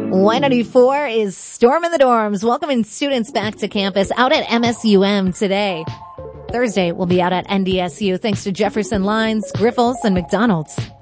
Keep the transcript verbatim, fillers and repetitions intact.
Y ninety-four is storming the dorms, welcoming students back to campus out at M S U M today. Thursday, we'll be out at N D S U thanks to Jefferson Lines, Grifols, and McDonald's.